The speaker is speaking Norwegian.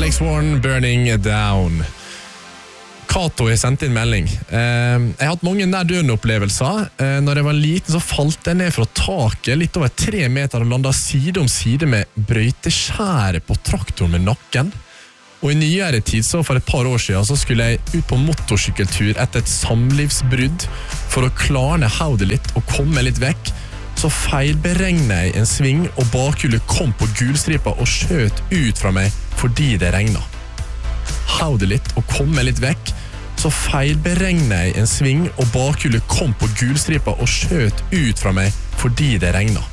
Alex Warren, Burning Down. Kato har sendt inn melding. Jeg har hatt mange nær-døden-opplevelser. Når jeg var liten så falt jeg ned fra taket litt over 3 meter og landet side om side med brøyteskjæret på traktoren med nakken. Og i nyere tid, så for et par år siden, så skulle jeg ut på motorsykkeltur etter et samlivsbrudd for å klarne hodet litt og komme litt vekk. Så feilberegnet jeg en sving, og bakhjulet kom på gulstripa og skjøt ut fra meg fordi det regnet. Hodet litt og komme litt vekk. Så feilberegnet jeg en sving, og bakhjulet kom på gulstripa og skjøt ut fra meg fordi det regnet.